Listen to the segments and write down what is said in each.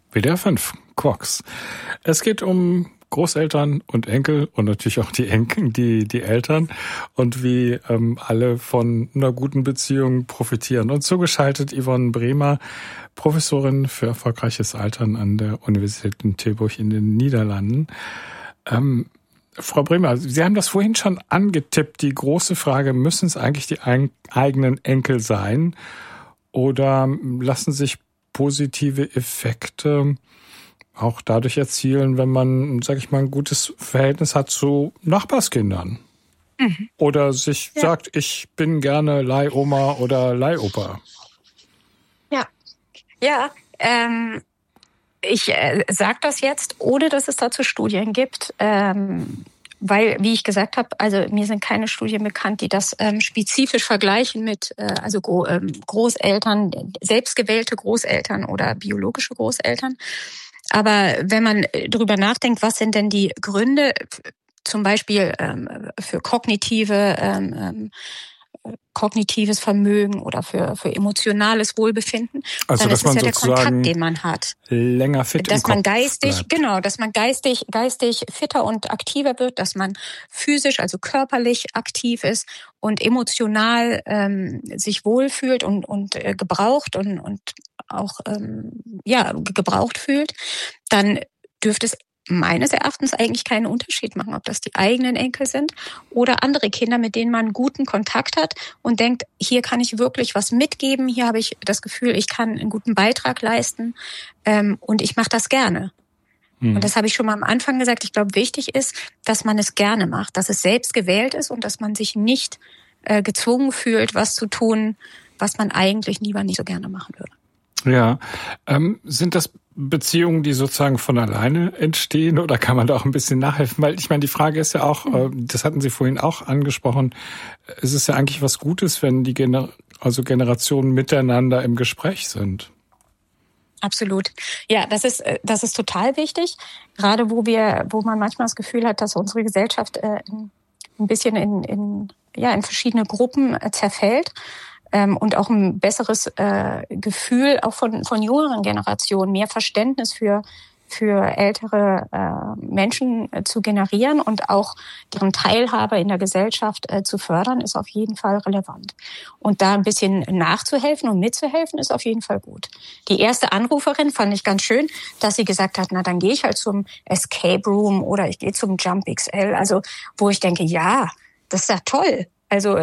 WDR 5, Quarks. Es geht um Großeltern und Enkel und natürlich auch die Enkel, die Eltern und wie alle von einer guten Beziehung profitieren. Und zugeschaltet Yvonne Bremer, Professorin für erfolgreiches Altern an der Universität in Tilburg in den Niederlanden. Frau Bremer, Sie haben das vorhin schon angetippt, die große Frage, müssen es eigentlich die eigenen Enkel sein oder lassen sich positive Effekte auch dadurch erzielen, wenn man, sag ich mal, ein gutes Verhältnis hat zu Nachbarskindern? Oder sich sagt, ich bin gerne Leihoma oder Leihopa. Ich sage das jetzt, ohne dass es dazu Studien gibt, weil, wie ich gesagt habe, also mir sind keine Studien bekannt, die das spezifisch vergleichen mit Großeltern, selbstgewählte Großeltern oder biologische Großeltern. Aber wenn man drüber nachdenkt, was sind denn die Gründe, zum Beispiel für kognitives Vermögen oder für emotionales Wohlbefinden, also dann dass ist man es ja der sozusagen Kontakt, den man hat. Länger fit dass im man Kopf geistig, bleibt. dass man geistig fitter und aktiver wird, dass man physisch, also körperlich aktiv ist und emotional sich wohlfühlt und gebraucht und auch gebraucht fühlt, dann dürfte es meines Erachtens eigentlich keinen Unterschied machen, ob das die eigenen Enkel sind oder andere Kinder, mit denen man guten Kontakt hat und denkt, hier kann ich wirklich was mitgeben, hier habe ich das Gefühl, ich kann einen guten Beitrag leisten und ich mache das gerne. Und das habe ich schon mal am Anfang gesagt, ich glaube, wichtig ist, dass man es gerne macht, dass es selbst gewählt ist und dass man sich nicht gezwungen fühlt, was zu tun, was man eigentlich lieber nicht so gerne machen würde. Ja, sind das Beziehungen, die sozusagen von alleine entstehen oder kann man da auch ein bisschen nachhelfen? Weil ich meine, die Frage ist ja auch, das hatten Sie vorhin auch angesprochen, es ist ja eigentlich was Gutes, wenn die Generationen miteinander im Gespräch sind. Absolut. Ja, das ist total wichtig. Gerade wo man manchmal das Gefühl hat, dass unsere Gesellschaft ein bisschen in verschiedene Gruppen zerfällt. Und auch ein besseres Gefühl auch von jüngeren Generationen, mehr Verständnis für ältere Menschen zu generieren und auch deren Teilhabe in der Gesellschaft zu fördern, ist auf jeden Fall relevant. Und da ein bisschen nachzuhelfen und mitzuhelfen, ist auf jeden Fall gut. Die erste Anruferin fand ich ganz schön, dass sie gesagt hat, na dann gehe ich halt zum Escape Room oder ich gehe zum Jump XL. Also wo ich denke, ja, das ist ja toll. Also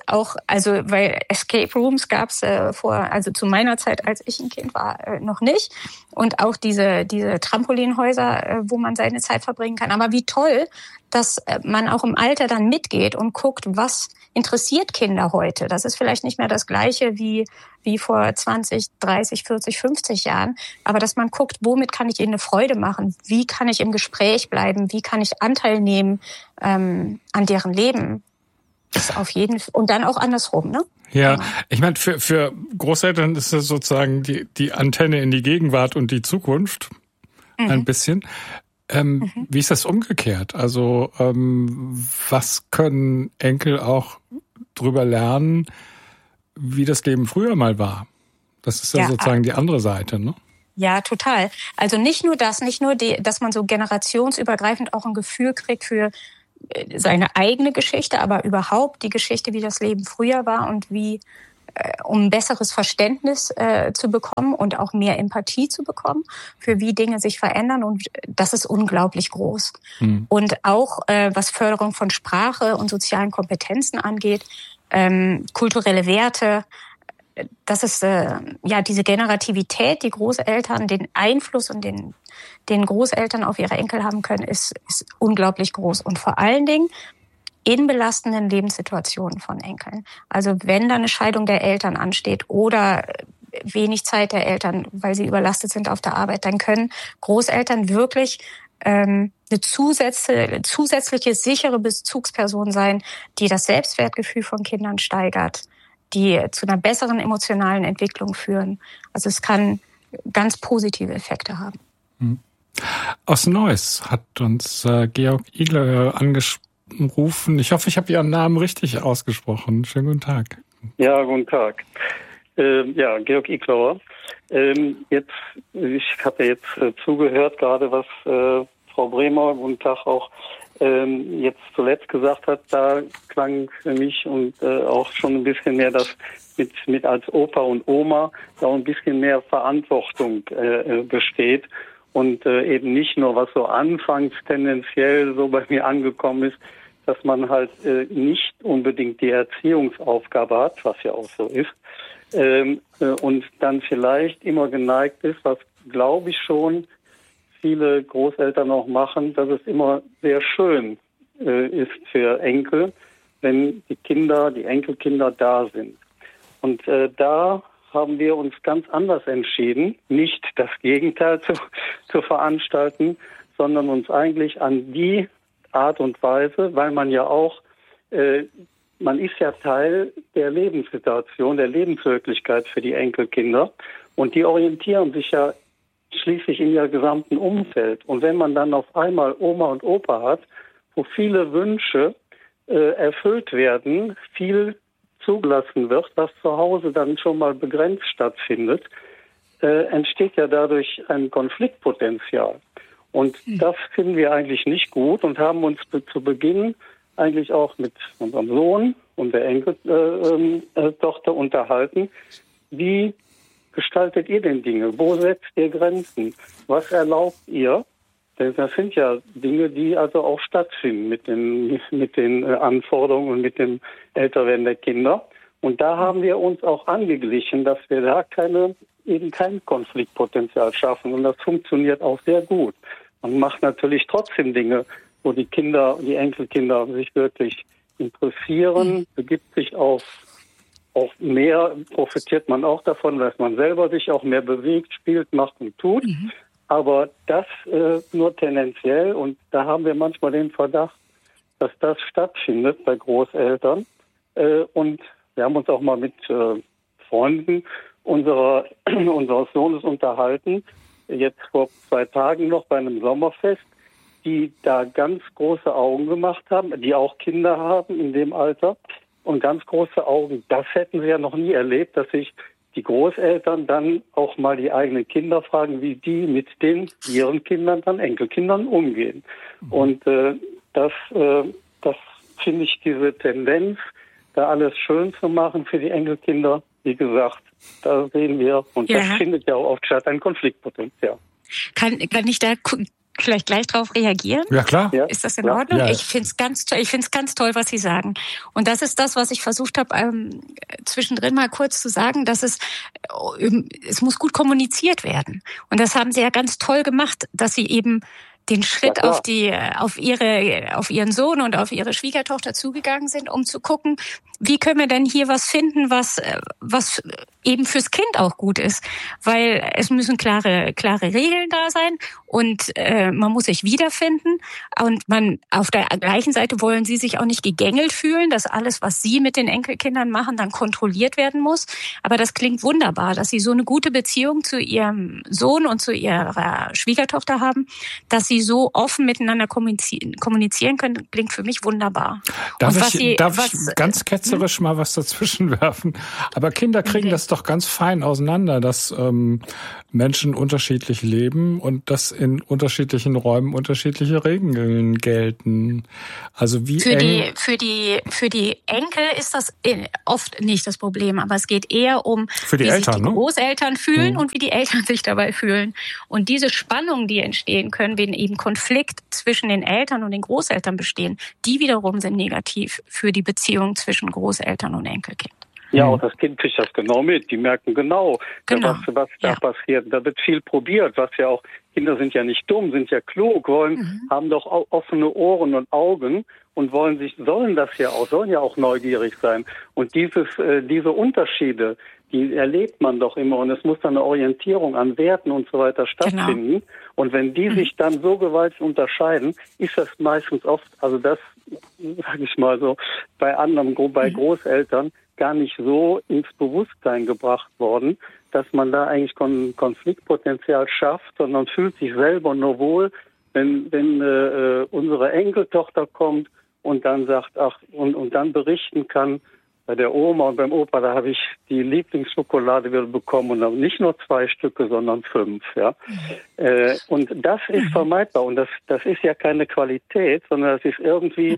weil Escape Rooms gab's zu meiner Zeit, als ich ein Kind war, noch nicht. Und auch diese Trampolinhäuser, wo man seine Zeit verbringen kann. Aber wie toll, dass man auch im Alter dann mitgeht und guckt, was interessiert Kinder heute. Das ist vielleicht nicht mehr das Gleiche wie vor 20, 30, 40, 50 Jahren. Aber dass man guckt, womit kann ich ihnen eine Freude machen? Wie kann ich im Gespräch bleiben? Wie kann ich Anteil nehmen an deren Leben? Ist auf jeden Fall. Und dann auch andersrum, ne? Ja, ich meine, für Großeltern ist das sozusagen die Antenne in die Gegenwart und die Zukunft ein bisschen. Wie ist das umgekehrt? Also was können Enkel auch drüber lernen, wie das Leben früher mal war? Das ist ja sozusagen die andere Seite, ne? Ja, total. Also nicht nur, dass man so generationsübergreifend auch ein Gefühl kriegt für seine eigene Geschichte, aber überhaupt die Geschichte, wie das Leben früher war und wie, um ein besseres Verständnis zu bekommen und auch mehr Empathie zu bekommen, für wie Dinge sich verändern. Und das ist unglaublich groß. Und auch, was Förderung von Sprache und sozialen Kompetenzen angeht, kulturelle Werte, das ist diese Generativität, die Großeltern, den Einfluss und den Großeltern auf ihre Enkel haben können, ist unglaublich groß. Und vor allen Dingen in belastenden Lebenssituationen von Enkeln. Also wenn da eine Scheidung der Eltern ansteht oder wenig Zeit der Eltern, weil sie überlastet sind auf der Arbeit, dann können Großeltern wirklich eine zusätzliche sichere Bezugsperson sein, die das Selbstwertgefühl von Kindern steigert, die zu einer besseren emotionalen Entwicklung führen. Also es kann ganz positive Effekte haben. Aus Neuss hat uns Georg Igler angerufen. Ich hoffe, ich habe Ihren Namen richtig ausgesprochen. Schönen guten Tag. Ja, guten Tag. Ja, Georg Iglauer. Ich habe jetzt zugehört, gerade was Frau Bremer, guten Tag auch, jetzt zuletzt gesagt hat. Da klang für mich und auch schon ein bisschen mehr das mit als Opa und Oma da ein bisschen mehr Verantwortung besteht und eben nicht nur, was so anfangs tendenziell so bei mir angekommen ist, dass man halt nicht unbedingt die Erziehungsaufgabe hat, was ja auch so ist, und dann vielleicht immer geneigt ist, was glaube ich schon viele Großeltern auch machen, dass es immer sehr schön ist für Enkel, wenn die Enkelkinder da sind. Und da haben wir uns ganz anders entschieden, nicht das Gegenteil zu veranstalten, sondern uns eigentlich an die Art und Weise, weil man ja auch, man ist ja Teil der Lebenssituation, der Lebenswirklichkeit für die Enkelkinder und die orientieren sich ja schließlich in ihr gesamten Umfeld. Und wenn man dann auf einmal Oma und Opa hat, wo viele Wünsche erfüllt werden, viel zugelassen wird, was zu Hause dann schon mal begrenzt stattfindet, entsteht ja dadurch ein Konfliktpotenzial. Und das finden wir eigentlich nicht gut und haben uns zu Beginn eigentlich auch mit unserem Sohn und der Enkeltochter unterhalten. Wie gestaltet ihr denn Dinge? Wo setzt ihr Grenzen? Was erlaubt ihr? Denn das sind ja Dinge, die also auch stattfinden mit den Anforderungen und mit dem Älterwerden der Kinder. Und da haben wir uns auch angeglichen, dass wir da kein Konfliktpotenzial schaffen. Und das funktioniert auch sehr gut. Man macht natürlich trotzdem Dinge, wo die Enkelkinder sich wirklich interessieren, begibt sich auf mehr, profitiert man auch davon, dass man selber sich auch mehr bewegt, spielt, macht und tut. Aber das nur tendenziell, und da haben wir manchmal den Verdacht, dass das stattfindet bei Großeltern. Und wir haben uns auch mal mit Freunden unseres Sohnes unterhalten, jetzt vor 2 Tagen noch bei einem Sommerfest, die da ganz große Augen gemacht haben, die auch Kinder haben in dem Alter und ganz große Augen. Das hätten sie ja noch nie erlebt, dass sich die Großeltern dann auch mal die eigenen Kinder fragen, wie die mit ihren Kindern, dann Enkelkindern umgehen. Und das finde ich, diese Tendenz, da alles schön zu machen für die Enkelkinder, wie gesagt, da sehen wir, und das findet ja auch oft statt, ein Konfliktpotenzial. Kann ich da vielleicht gleich drauf reagieren? Ja, klar. Ja. Ist das in Ordnung? Ja. Ich finde es ganz toll, was Sie sagen. Und das ist das, was ich versucht habe, zwischendrin mal kurz zu sagen, dass es muss gut kommuniziert werden. Und das haben Sie ja ganz toll gemacht, dass Sie eben den Schritt auf ihren Sohn und auf ihre Schwiegertochter zugegangen sind, um zu gucken, wie können wir denn hier was finden, was eben fürs Kind auch gut ist, weil es müssen klare Regeln da sein und man muss sich wiederfinden und man auf der gleichen Seite wollen sie sich auch nicht gegängelt fühlen, dass alles, was sie mit den Enkelkindern machen, dann kontrolliert werden muss. Aber das klingt wunderbar, dass sie so eine gute Beziehung zu ihrem Sohn und zu ihrer Schwiegertochter haben, dass sie so offen miteinander kommunizieren können, klingt für mich wunderbar. Darf ich ganz ketzerisch mal was dazwischen werfen? Aber Kinder kriegen das doch ganz fein auseinander, dass Menschen unterschiedlich leben und dass in unterschiedlichen Räumen unterschiedliche Regeln gelten. Also wie für die Enkel ist das oft nicht das Problem, aber es geht eher um, wie Eltern, sich die Großeltern fühlen und wie die Eltern sich dabei fühlen. Und diese Spannungen, die entstehen können, wenn eben Konflikt zwischen den Eltern und den Großeltern bestehen, die wiederum sind negativ für die Beziehung zwischen Großeltern und Enkelkind. Ja, auch das Kind kriegt das genau mit. Die merken genau. Was da passiert. Da wird viel probiert, was ja auch, Kinder sind ja nicht dumm, sind ja klug, haben doch auch offene Ohren und Augen und sollen ja auch neugierig sein. Und diese Unterschiede, die erlebt man doch immer und es muss dann eine Orientierung an Werten und so weiter stattfinden. Genau. Und wenn die sich dann so gewaltig unterscheiden, ist das meistens oft, also das, sage ich mal so, bei Großeltern gar nicht so ins Bewusstsein gebracht worden, dass man da eigentlich Konfliktpotenzial schafft, sondern fühlt sich selber nur wohl, wenn unsere Enkeltochter kommt und dann sagt, und dann berichten kann, bei der Oma und beim Opa, da habe ich die Lieblingsschokolade wieder bekommen und dann nicht nur 2 Stücke, sondern 5, ja. Und das ist vermeidbar und das ist ja keine Qualität, sondern das ist irgendwie,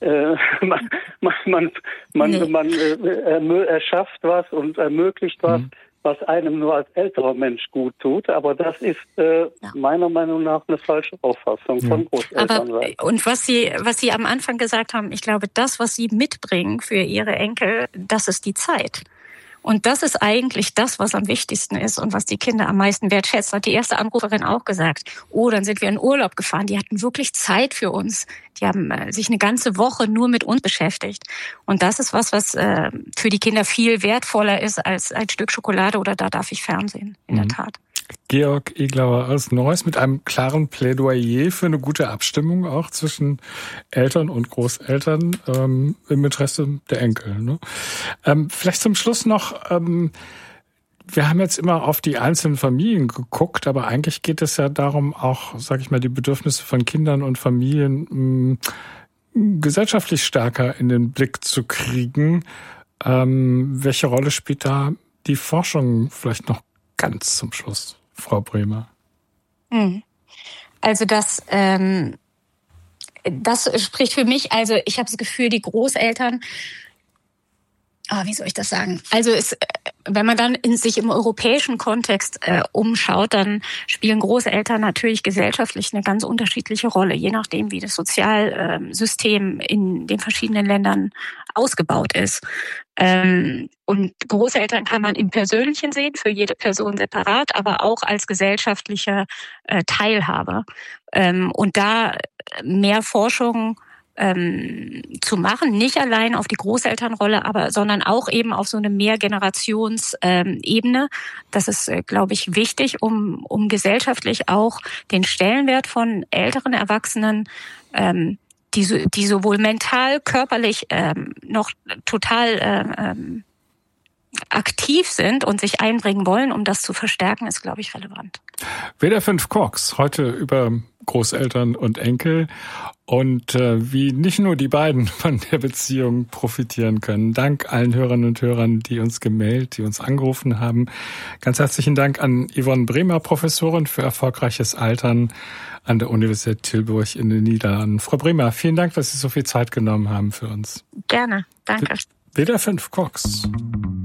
man erschafft was und ermöglicht was, was einem nur als älterer Mensch gut tut. Aber das ist meiner Meinung nach eine falsche Auffassung von Großelternseite. Und was Sie am Anfang gesagt haben, ich glaube, das, was Sie mitbringen für Ihre Enkel, das ist die Zeit. Und das ist eigentlich das, was am wichtigsten ist und was die Kinder am meisten wertschätzen. Hat die erste Anruferin auch gesagt. Oh, dann sind wir in Urlaub gefahren. Die hatten wirklich Zeit für uns. Die haben sich eine ganze Woche nur mit uns beschäftigt. Und das ist was für die Kinder viel wertvoller ist als ein Stück Schokolade oder da darf ich Fernsehen, in der Tat. Georg Iglauer aus Neuss mit einem klaren Plädoyer für eine gute Abstimmung auch zwischen Eltern und Großeltern im Interesse der Enkel. Ne? Vielleicht zum Schluss noch, wir haben jetzt immer auf die einzelnen Familien geguckt, aber eigentlich geht es ja darum, auch, sage ich mal, die Bedürfnisse von Kindern und Familien gesellschaftlich stärker in den Blick zu kriegen. Welche Rolle spielt da die Forschung vielleicht noch ganz zum Schluss, Frau Bremer? Also das spricht für mich, also ich habe das Gefühl, die Großeltern, wie soll ich das sagen? Also wenn man dann sich im europäischen Kontext umschaut, dann spielen Großeltern natürlich gesellschaftlich eine ganz unterschiedliche Rolle, je nachdem, wie das Sozialsystem in den verschiedenen Ländern ausgebaut ist. Und Großeltern kann man im Persönlichen sehen, für jede Person separat, aber auch als gesellschaftliche Teilhabe. Und da mehr Forschung zu machen, nicht allein auf die Großelternrolle, sondern auch eben auf so eine Mehrgenerationsebene. Das ist, glaube ich, wichtig, um gesellschaftlich auch den Stellenwert von älteren Erwachsenen, die sowohl mental, körperlich noch total aktiv sind und sich einbringen wollen, um das zu verstärken, ist, glaube ich, relevant. WDR 5 Koks, heute über Großeltern und Enkel und wie nicht nur die beiden von der Beziehung profitieren können. Dank allen Hörerinnen und Hörern, die uns gemailt, die uns angerufen haben. Ganz herzlichen Dank an Yvonne Bremer, Professorin für erfolgreiches Altern an der Universität Tilburg in den Niederlanden. Frau Bremer, vielen Dank, dass Sie so viel Zeit genommen haben für uns. Gerne, danke. WDR 5 Koks.